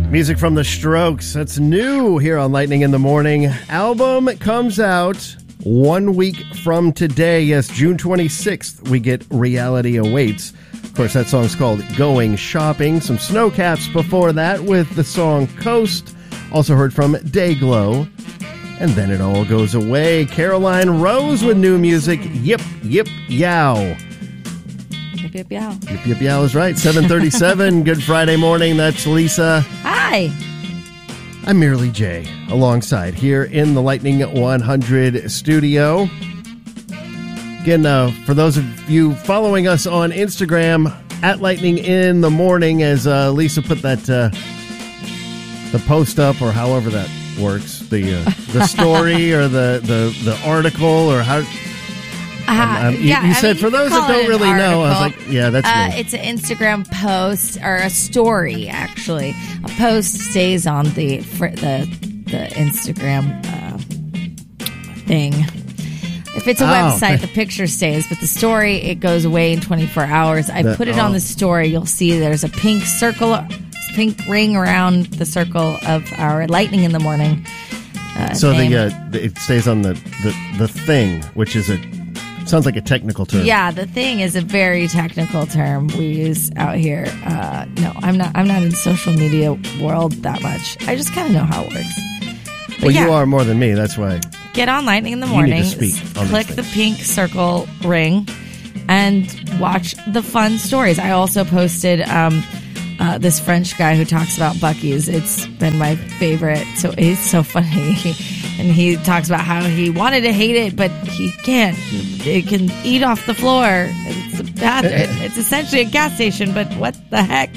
Music from The Strokes. That's new here on Lightning in the Morning. Album comes out 1 week from today. Yes, June 26th, we get Reality Awaits. Of course, that song's called Going Shopping. Some Snow Caps before that with the song Coast. Also heard from Dayglow. And then it all goes away. Caroline Rose with new music. Yip, yip, yow. Yip, yip, yow. Yip, yip, yow is right. 7:37. Good Friday morning. That's Lisa. Hi. I'm Merely J. Alongside here in the Lightning 100 studio. Again, for those of you following us on Instagram, at Lightning in the Morning, as Lisa put that the post up, or however that works, the story or the article, or how. You said for those that don't really know, I was like, yeah, that's me. It's an Instagram post or a story. Actually, a post stays on the Instagram thing. If it's a website, the picture stays, but the story, it goes away in 24 hours. I put it on the story. You'll see there's a pink circle, pink ring around the circle of our Lightning in the Morning. So it stays on the thing, which is sounds like a technical term. Yeah, the thing is a very technical term we use out here. No, I'm not in the social media world that much. I just kind of know how it works. But well, you are more than me. That's why. Get on Lightning in the Morning. Click the pink circle ring and watch the fun stories. I also posted this French guy who talks about Buc-ee's. It's been my favorite. So he's so funny. And he talks about how he wanted to hate it, but he can't. It can eat off the floor. It's essentially a gas station, but what the heck?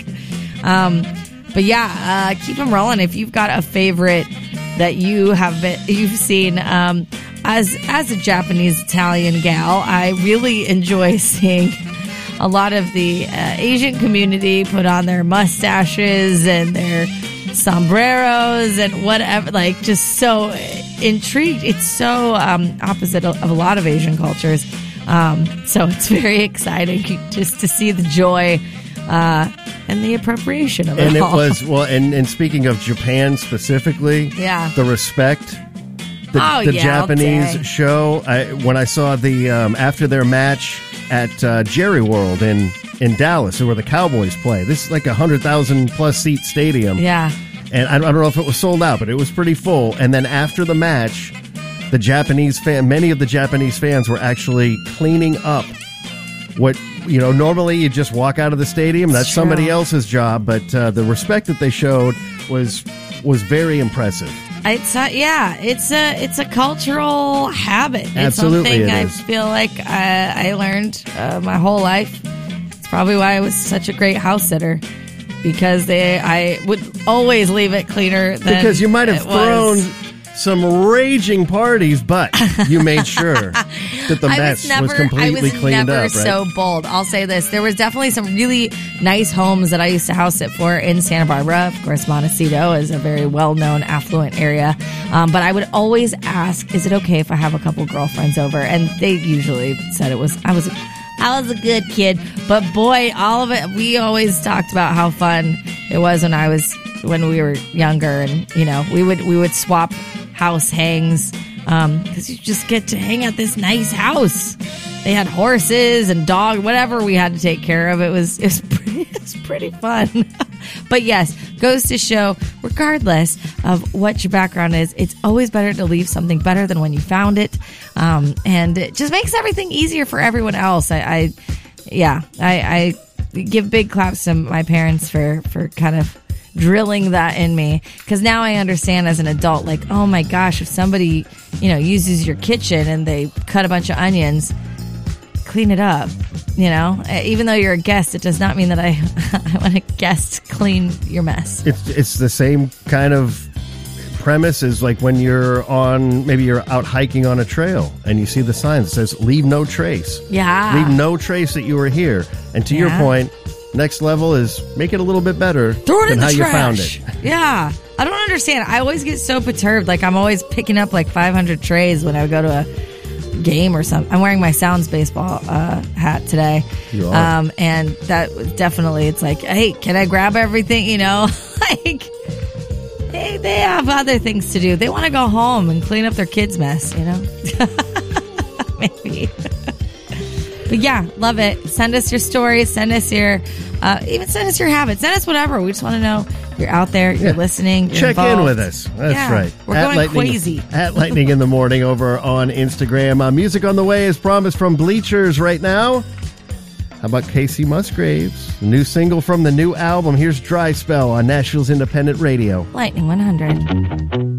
But yeah, keep them rolling. If you've got a favorite that you've seen, as a Japanese Italian gal, I really enjoy seeing a lot of the Asian community put on their mustaches and their sombreros and whatever, like just so intrigued. It's so opposite of a lot of Asian cultures. So it's very exciting just to see the joy and the appropriation of it. And all. It was, well, and speaking of Japan specifically, the respect, the Japanese show. When I saw the after their match at Jerry World in Dallas, where the Cowboys play. This is like 100,000 plus seat stadium. Yeah. And I don't know if it was sold out, but it was pretty full. And then after the match, many of the Japanese fans were actually cleaning up what, normally you just walk out of the stadium. That's somebody else's job. But the respect that they showed was very impressive. It's a cultural habit. Absolutely, it's something I feel like I learned my whole life. It's probably why I was such a great house sitter, because I would always leave it cleaner than because you might have thrown some raging parties, but you made sure that the mess was completely cleaned up. I was never so bold. I'll say this. There was definitely some really nice homes that I used to house sit for in Santa Barbara. Of course, Montecito is a very well-known, affluent area. But I would always ask, is it okay if I have a couple girlfriends over? And they usually said I was a good kid. But boy, all of it, we always talked about how fun it was when we were younger. And, we would swap house hangs because you just get to hang at this nice house. They had horses and dogs, whatever we had to take care of. It was pretty fun. But yes, goes to show, regardless of what your background is, it's always better to leave something better than when you found it. And it just makes everything easier for everyone else. I give big claps to my parents for kind of drilling that in me, because now I understand as an adult, like, oh my gosh, if somebody uses your kitchen and they cut a bunch of onions, clean it up. Even though you're a guest, it does not mean that I want a guest clean your mess. It's the same kind of premise as like when you're out hiking on a trail and you see the sign that says leave no trace. Leave no trace that you were here. And to your point, next level is make it a little bit better than how you found it. Yeah. I don't understand. I always get so perturbed. Like, I'm always picking up like 500 trays when I go to a game or something. I'm wearing my Sounds baseball hat today. You are. And that definitely, it's like, hey, can I grab everything? Like, they have other things to do. They want to go home and clean up their kids' mess, you know? Maybe. But yeah, love it. Send us your stories. Send us your, even send us your habits. Send us whatever. We just want to know you're out there, you're listening, you're Check involved. in with us. That's right. We're going crazy. At Lightning in the Morning over on Instagram. Music on the way is promised from Bleachers right now. How about Casey Musgraves? The new single from the new album. Here's Dry Spell on Nashville's Independent Radio. Lightning 100.